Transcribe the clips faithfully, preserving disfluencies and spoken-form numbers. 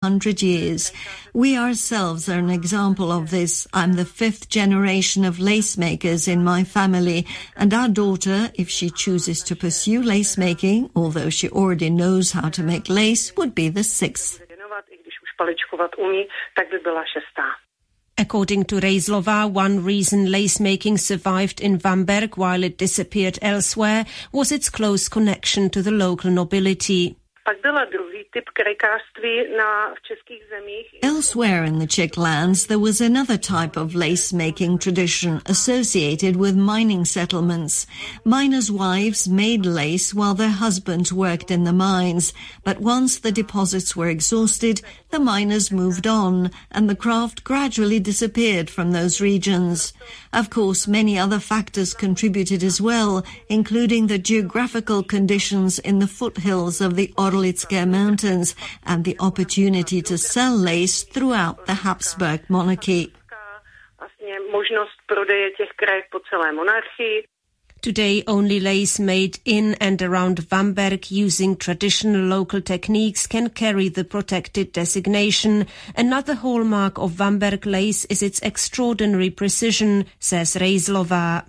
hundred years. We ourselves are an example of this. I'm the fifth generation of lace makers in my family, and our daughter, if she chooses to pursue lace making, although she already knows how to make lace, would be the sixth. According to Rejzlova, one reason lace-making survived in Vamberk while it disappeared elsewhere was its close connection to the local nobility. Elsewhere in the Czech lands, there was another type of lace-making tradition associated with mining settlements. Miners' wives made lace while their husbands worked in the mines, but once the deposits were exhausted, the miners moved on, and the craft gradually disappeared from those regions. Of course, many other factors contributed as well, including the geographical conditions in the foothills of the Orlické Mountains and the opportunity to sell lace throughout the Habsburg monarchy. Today, only lace made in and around Vamberk using traditional local techniques can carry the protected designation. Another hallmark of Vamberk lace is its extraordinary precision, says Rejzlova.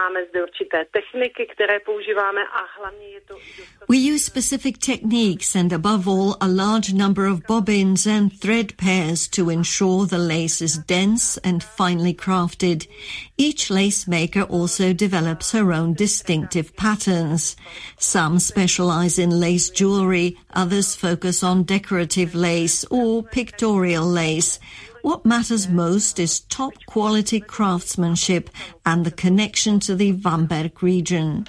We use specific techniques and above all a large number of bobbins and thread pairs to ensure the lace is dense and finely crafted. Each lace maker also develops her own distinctive patterns. Some specialize in lace jewelry, others focus on decorative lace or pictorial lace. What matters most is top-quality craftsmanship and the connection to the Vamberk region.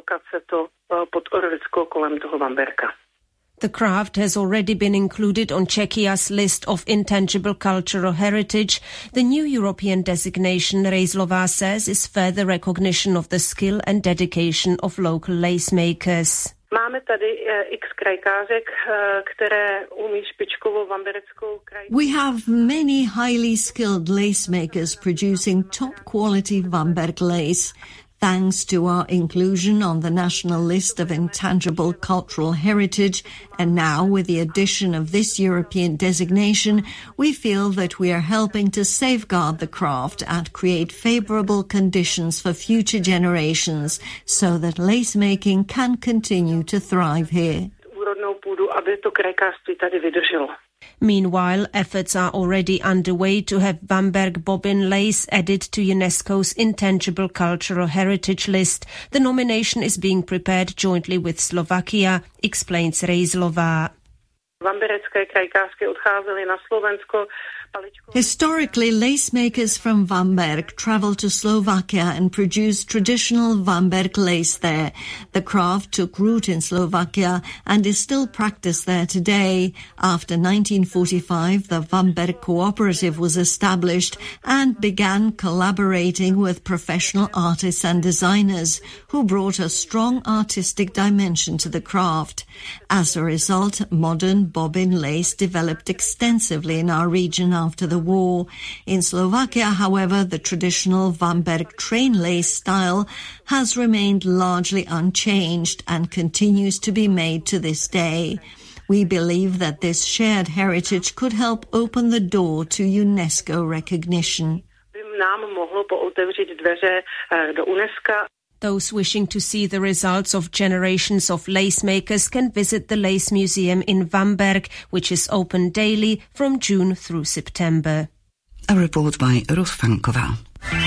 The craft has already been included on Czechia's list of intangible cultural heritage. The new European designation, Rejzlova says, is further recognition of the skill and dedication of local lace makers. We have many highly skilled lace makers producing top-quality Vamberk lace. Thanks to our inclusion on the national list of intangible cultural heritage, and now with the addition of this European designation, we feel that we are helping to safeguard the craft and create favorable conditions for future generations so that lace making can continue to thrive here. Meanwhile, efforts are already underway to have Vamberk bobbin lace added to UNESCO's Intangible Cultural Heritage list. The nomination is being prepared jointly with Slovakia, explains Rejzlova. Historically, lace makers from Vamberk traveled to Slovakia and produced traditional Vamberk lace there. The craft took root in Slovakia and is still practiced there today. After nineteen forty-five, the Vamberk Cooperative was established and began collaborating with professional artists and designers who brought a strong artistic dimension to the craft. As a result, modern bobbin lace developed extensively in our region after the war. In Slovakia, however, the traditional Vamberk train lace style has remained largely unchanged and continues to be made to this day. We believe that this shared heritage could help open the door to UNESCO recognition. Those wishing to see the results of generations of lace makers can visit the Lace Museum in Vamberk, which is open daily from June through September. A report by Ruth Fankova.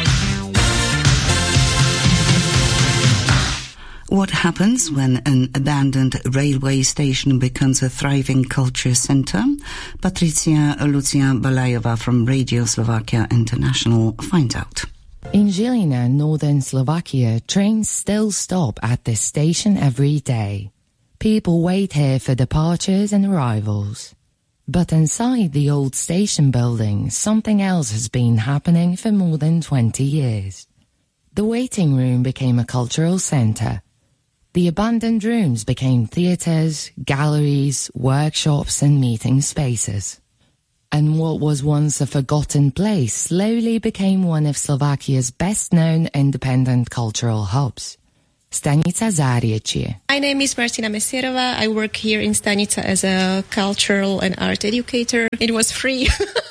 What happens when an abandoned railway station becomes a thriving culture center? Patricia Lucia Balajova from Radio Slovakia International finds out. In Žilina, northern Slovakia, trains still stop at this station every day. People wait here for departures and arrivals. But inside the old station building, something else has been happening for more than twenty years. The waiting room became a cultural center. The abandoned rooms became theaters, galleries, workshops and meeting spaces. And what was once a forgotten place slowly became one of Slovakia's best-known independent cultural hubs. Stanica Zariečie. My name is Martina Mesierova. I work here in Stanica as a cultural and art educator. It was free.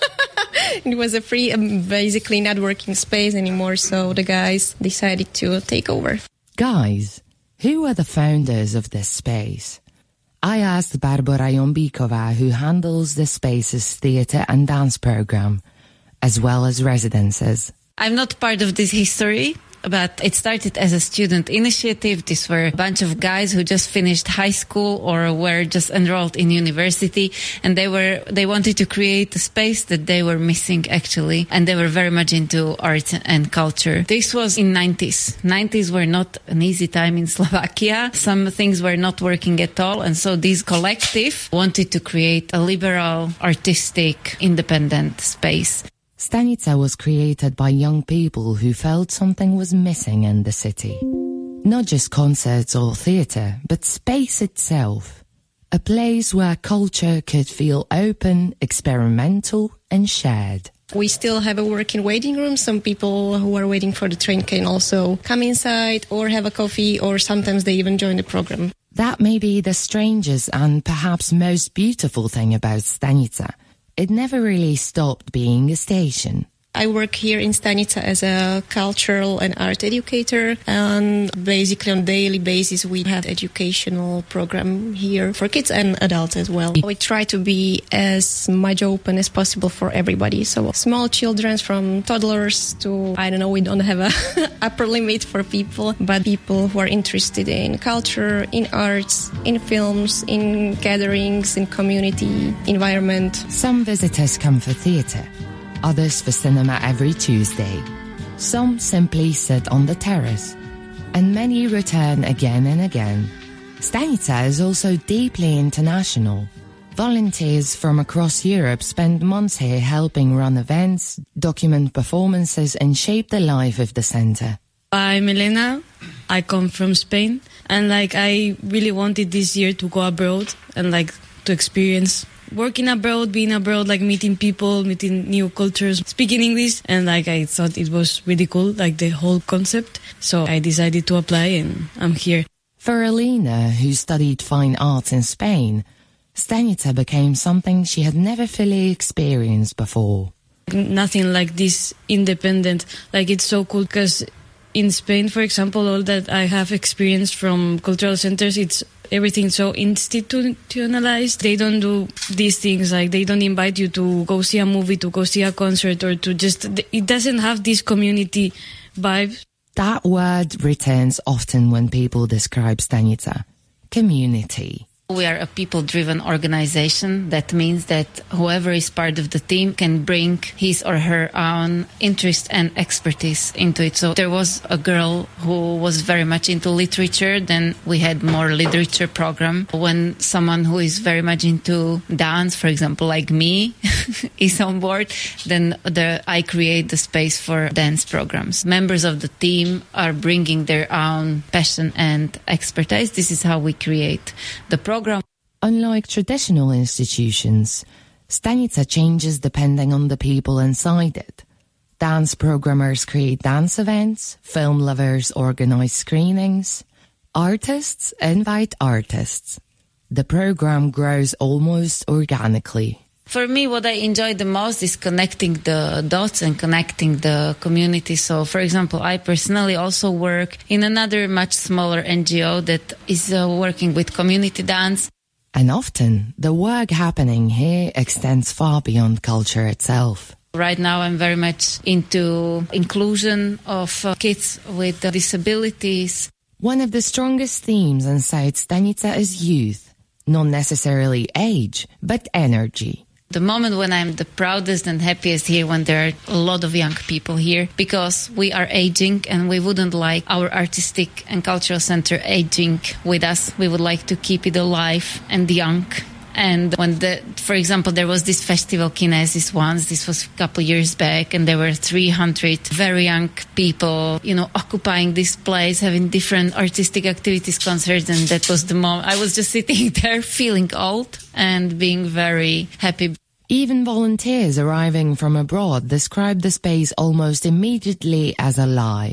It was a free, um, basically not working space anymore, so the guys decided to take over. Guys, who are the founders of this space? I asked Barbara Jombikova, who handles the space's theatre and dance program, as well as residences. I'm not part of this history, but it started as a student initiative. These were a bunch of guys who just finished high school or were just enrolled in university, and they were they wanted to create a space that they were missing actually, and they were very much into art and culture. This was in nineties. nineties were not an easy time in Slovakia. Some things were not working at all, and so this collective wanted to create a liberal, artistic, independent space. Stanica was created by young people who felt something was missing in the city. Not just concerts or theatre, but space itself. A place where culture could feel open, experimental and shared. We still have a working waiting room. Some people who are waiting for the train can also come inside or have a coffee, or sometimes they even join the program. That may be the strangest and perhaps most beautiful thing about Stanica. It never really stopped being a station. I work here in Stanica as a cultural and art educator, and basically on a daily basis we have educational program here for kids and adults as well. We try to be as much open as possible for everybody. So small children from toddlers to, I don't know, we don't have a upper limit for people, but people who are interested in culture, in arts, in films, in gatherings, in community environment. Some visitors come for theatre. Others for cinema every Tuesday. Some simply sit on the terrace. And many return again and again. Stanica is also deeply international. Volunteers from across Europe spend months here helping run events, document performances and shape the life of the centre. I'm Elena. I come from Spain. And like I really wanted this year to go abroad and like to experience working abroad, being abroad, like meeting people, meeting new cultures, speaking English. And like I thought it was really cool, like the whole concept. So I decided to apply and I'm here. For Elena, who studied fine arts in Spain, Stanica became something she had never fully experienced before. Nothing like this independent. Like it's so cool because in Spain, for example, all that I have experienced from cultural centers, it's everything so institutionalized. They don't do these things, like they don't invite you to go see a movie, to go see a concert, or to just, it doesn't have this community vibe. That word returns often when people describe Stanica. Community. We are a people-driven organization. That means that whoever is part of the team can bring his or her own interest and expertise into it. So there was a girl who was very much into literature. Then we had more literature program. When someone who is very much into dance, for example, like me, is on board, then the, I create the space for dance programs. Members of the team are bringing their own passion and expertise. This is how we create the program. Unlike traditional institutions, Stanica changes depending on the people inside it. Dance programmers create dance events, film lovers organize screenings, artists invite artists. The program grows almost organically. For me, what I enjoy the most is connecting the dots and connecting the community. So, for example, I personally also work in another much smaller N G O that is uh, working with community dance. And often, the work happening here extends far beyond culture itself. Right now, I'm very much into inclusion of uh, kids with uh, disabilities. One of the strongest themes inside Stanica is youth. Not necessarily age, but energy. The moment when I'm the proudest and happiest here, when there are a lot of young people here, because we are aging and we wouldn't like our artistic and cultural center aging with us. We would like to keep it alive and young. And when, the, for example, there was this festival Kinesis once, this was a couple of years back, and there were three hundred very young people, you know, occupying this place, having different artistic activities, concerts, and that was the moment. I was just sitting there feeling old and being very happy. Even volunteers arriving from abroad describe the space almost immediately as alive.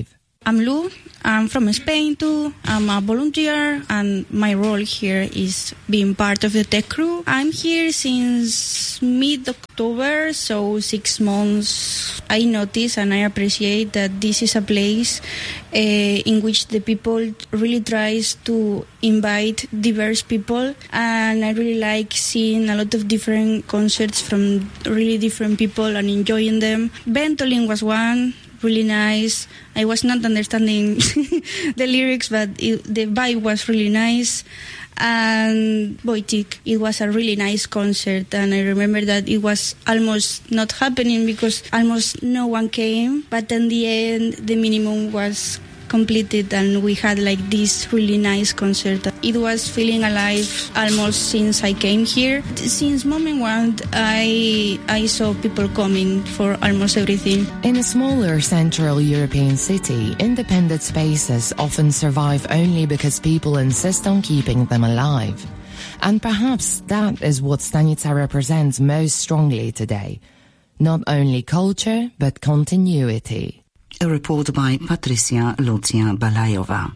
I'm Lu. I'm from Spain too. I'm a volunteer, and my role here is being part of the tech crew. I'm here since mid-October, so six months. I notice and I appreciate that this is a place uh, in which the people really tries to invite diverse people, and I really like seeing a lot of different concerts from really different people and enjoying them. Ventolin was one. Really nice. I was not understanding the lyrics, but it, the vibe was really nice. And Wojtik, it was a really nice concert, and I remember that it was almost not happening because almost no one came, but in the end the minimum was completed and we had like this really nice concert. It was feeling alive almost since I came here. Since moment one, I I saw people coming for almost everything. In a smaller Central European city, independent spaces often survive only because people insist on keeping them alive. And perhaps that is what Stanica represents most strongly today. Not only culture, but continuity. A report by Patricia Lucia Balajova.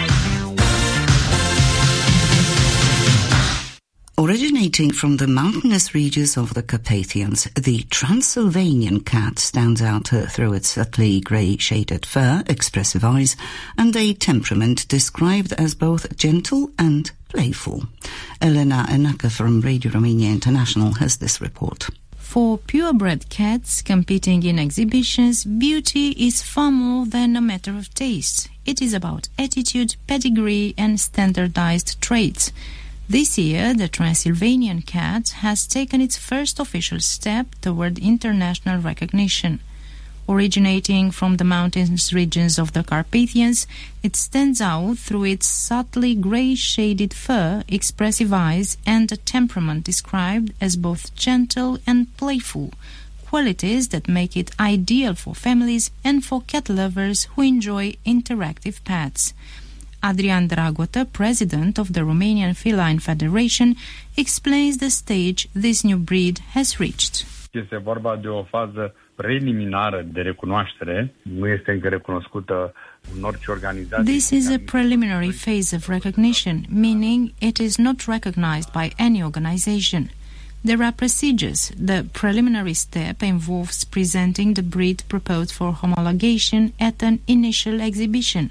Originating from the mountainous regions of the Carpathians, the Transylvanian cat stands out uh, through its subtly grey-shaded fur, expressive eyes, and a temperament described as both gentle and playful. Elena Enaka from Radio Romania International has this report. For purebred cats competing in exhibitions, beauty is far more than a matter of taste. It is about attitude, pedigree, and standardized traits. This year, the Transylvanian cat has taken its first official step toward international recognition. Originating from the mountainous regions of the Carpathians, it stands out through its subtly grey-shaded fur, expressive eyes, and a temperament described as both gentle and playful, qualities that make it ideal for families and for cat lovers who enjoy interactive pets. Adrian Dragotă, president of the Romanian Feline Federation, explains the stage this new breed has reached. Este vorba de o fază preliminară de recunoaștere, nu este încă recunoscută în orice organizație. This is a preliminary phase of recognition, meaning it is not recognized by any organization. There are procedures. The preliminary step involves presenting the breed proposed for homologation at an initial exhibition.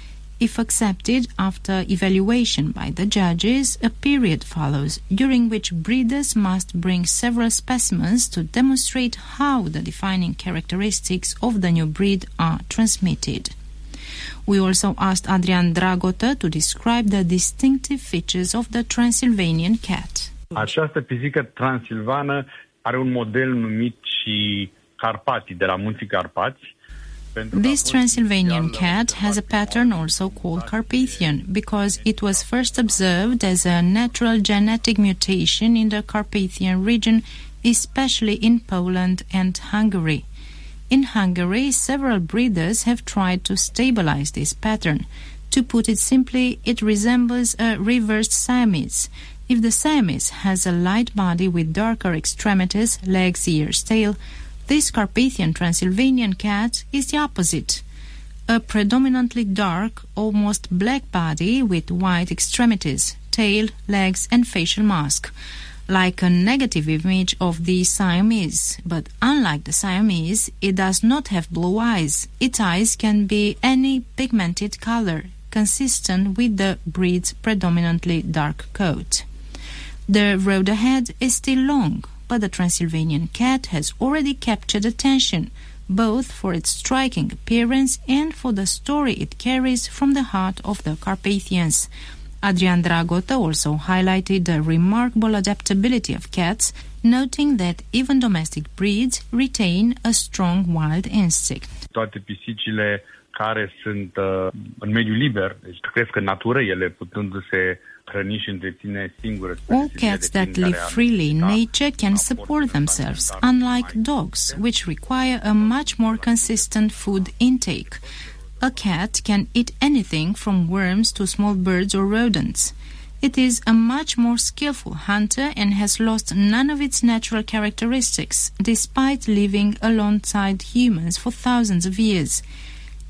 If accepted, after evaluation by the judges, a period follows, during which breeders must bring several specimens to demonstrate how the defining characteristics of the new breed are transmitted. We also asked Adrian Dragotă to describe the distinctive features of the Transylvanian cat. Această pisică transilvană are un model numit și Carpatii, de la Munții Carpați. This Transylvanian cat has a pattern also called Carpathian because it was first observed as a natural genetic mutation in the Carpathian region, especially in Poland and Hungary. In Hungary, several breeders have tried to stabilize this pattern. To put it simply, it resembles a reversed Siamese. If the Siamese has a light body with darker extremities, legs, ears, tail, this Carpathian Transylvanian cat is the opposite. A predominantly dark, almost black body with white extremities, tail, legs, and facial mask, like a negative image of the Siamese. But unlike the Siamese, it does not have blue eyes. Its eyes can be any pigmented color, consistent with the breed's predominantly dark coat. The road ahead is still long, but the Transylvanian cat has already captured attention, both for its striking appearance and for the story it carries from the heart of the Carpathians. Adrian Dragotă also highlighted the remarkable adaptability of cats, noting that even domestic breeds retain a strong wild instinct. Toate pisicile care sunt uh, în mediul liber, deci cresc în natură, ele putându-se hrăni și întreține singure. All cats that live freely in nature can support themselves, unlike dogs, which require a much more consistent food intake. A cat can eat anything from worms to small birds or rodents. It is a much more skillful hunter and has lost none of its natural characteristics, despite living alongside humans for thousands of years.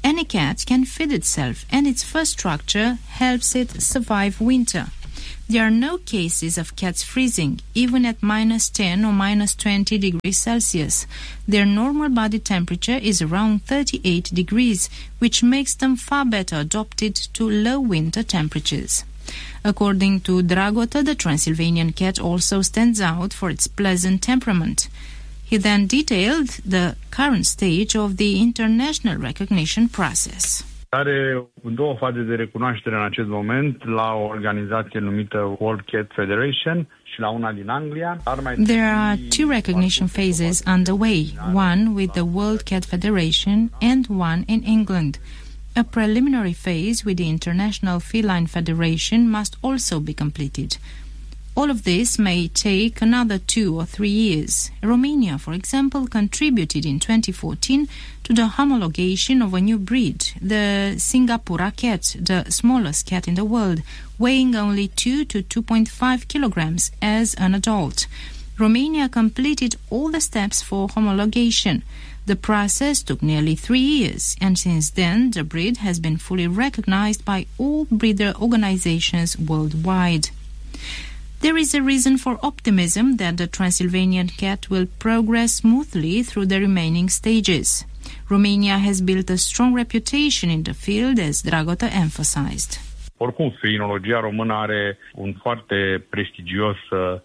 Any cat can feed itself, and its fur structure helps it survive winter. There are no cases of cats freezing, even at minus ten or minus twenty degrees Celsius. Their normal body temperature is around thirty-eight degrees, which makes them far better adapted to low winter temperatures. According to Dragota, the Transylvanian cat also stands out for its pleasant temperament. He then detailed the current stage of the international recognition process. Are două faze de recunoaștere în acest moment la o organizație numită World Cat Federation și la una din Anglia. There are two recognition phases underway, one with the World Cat Federation and one in England. A preliminary phase with the International Feline Federation must also be completed. All of this may take another two or three years. Romania, for example, contributed in twenty fourteen to the homologation of a new breed, the Singapura cat, the smallest cat in the world, weighing only two to two point five kilograms as an adult. Romania completed all the steps for homologation. The process took nearly three years, and since then the breed has been fully recognized by all breeder organizations worldwide. There is a reason for optimism that the Transylvanian cat will progress smoothly through the remaining stages. Romania has built a strong reputation in the field, as Dragota emphasized. Oricum, felinologia română are un foarte prestigios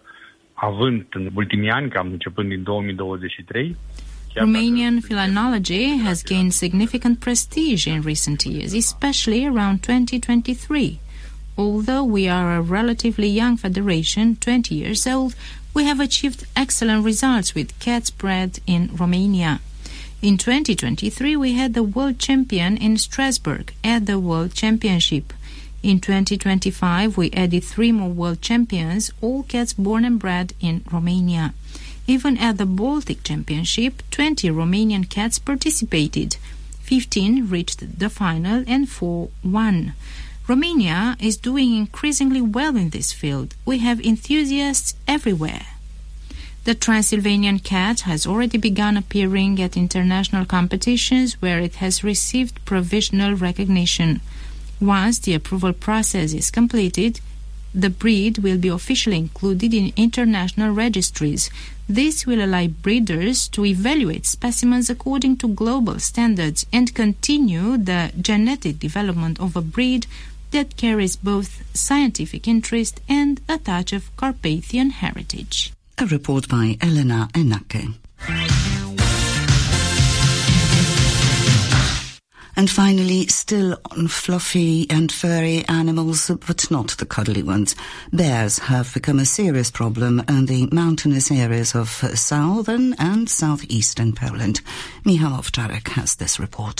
avânt în ultimii ani, cam începând din două mii douăzeci și trei. Romanian felinology has gained significant prestige in recent years, especially around twenty twenty-three. Although we are a relatively young federation, twenty years old, we have achieved excellent results with cats bred in Romania. In twenty twenty-three, we had the world champion in Strasbourg at the World Championship. In twenty twenty-five, we added three more world champions, all cats born and bred in Romania. Even at the Baltic Championship, twenty Romanian cats participated. fifteen reached the final and four won. Romania is doing increasingly well in this field. We have enthusiasts everywhere. The Transylvanian cat has already begun appearing at international competitions where it has received provisional recognition. Once the approval process is completed, the breed will be officially included in international registries. This will allow breeders to evaluate specimens according to global standards and continue the genetic development of a breed that carries both scientific interest and a touch of Carpathian heritage. A report by Elena Enake. And finally, still on fluffy and furry animals, but not the cuddly ones. Bears have become a serious problem in the mountainous areas of southern and southeastern Poland. Michał Owczarek has this report.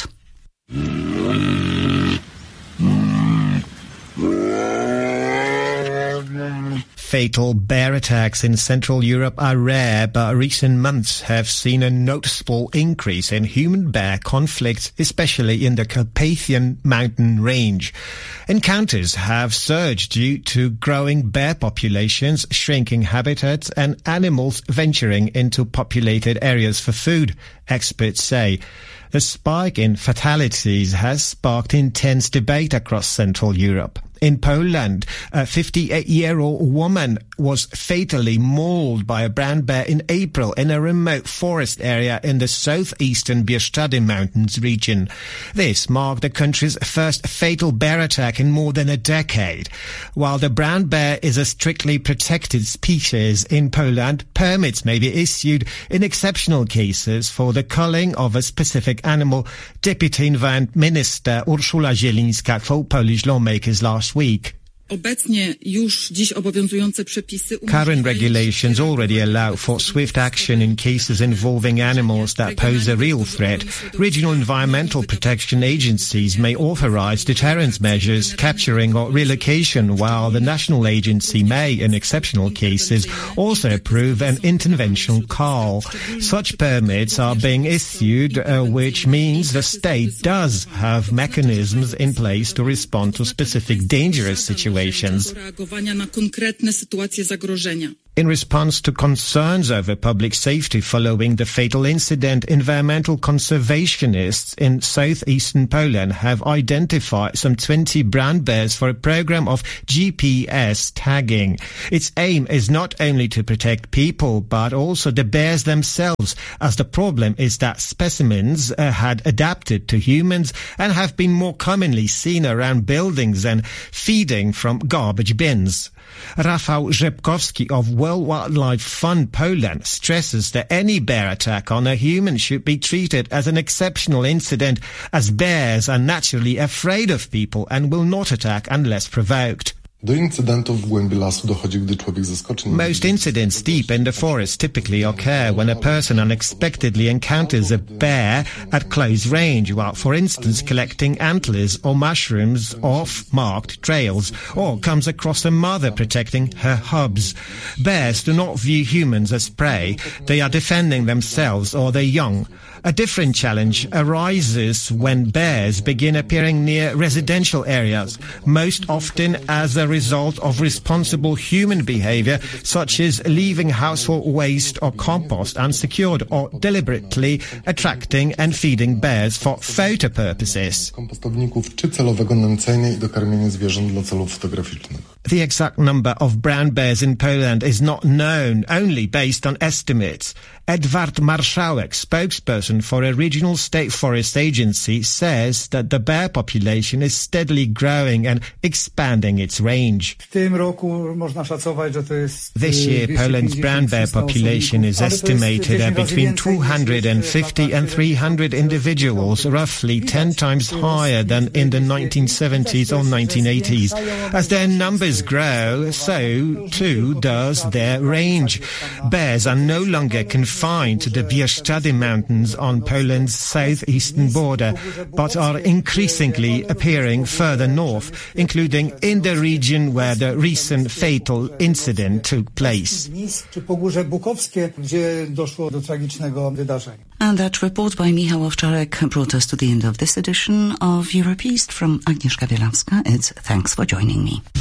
Fatal bear attacks in Central Europe are rare, but recent months have seen a noticeable increase in human-bear conflicts, especially in the Carpathian mountain range. Encounters have surged due to growing bear populations, shrinking habitats, and animals venturing into populated areas for food, experts say. The spike in fatalities has sparked intense debate across Central Europe. In Poland, a fifty-eight-year-old woman was fatally mauled by a brown bear in April in a remote forest area in the southeastern Bieszczady Mountains region. This marked the country's first fatal bear attack in more than a decade. While the brown bear is a strictly protected species in Poland, permits may be issued in exceptional cases for the culling of a specific animal. Deputy Environment Minister Urszula Zielińska told Polish lawmakers last week. Current regulations already allow for swift action in cases involving animals that pose a real threat. Regional environmental protection agencies may authorize deterrence measures, capturing or relocation, while the national agency may, in exceptional cases, also approve an intervention call. Such permits are being issued, uh, which means the state does have mechanisms in place to respond to specific dangerous situations. In response to concerns over public safety following the fatal incident, environmental conservationists in southeastern Poland have identified some twenty brown bears for a program of G P S tagging. Its aim is not only to protect people, but also the bears themselves, as the problem is that specimens uh, had adapted to humans and have been more commonly seen around buildings and feeding from garbage bins. Rafał Rzepkowski of World Wildlife Fund Poland stresses that any bear attack on a human should be treated as an exceptional incident, as bears are naturally afraid of people and will not attack unless provoked. Most incidents deep in the forest typically occur when a person unexpectedly encounters a bear at close range while, for instance, collecting antlers or mushrooms off marked trails, or comes across a mother protecting her cubs. Bears do not view humans as prey. They are defending themselves or their young. A different challenge arises when bears begin appearing near residential areas, most often as a result of responsible human behavior, such as leaving household waste or compost unsecured, or deliberately attracting and feeding bears for photo purposes. The exact number of brown bears in Poland is not known, only based on estimates. Edward Marszałek, spokesperson for a regional state forest agency, says that the bear population is steadily growing and expanding its range. This year, Poland's brown bear population is estimated at between two hundred fifty and three hundred individuals, roughly ten times higher than in the nineteen seventies or nineteen eighties. As their numbers grow, so too does their range. Bears are no longer confined to the Bieszczady Mountains on Poland's southeastern border, but are increasingly appearing further north, including in the region where the recent fatal incident took place. And that report by Michał Owczarek brought us to the end of this edition of Europe East. From Agnieszka Bielawska, it's thanks for joining me.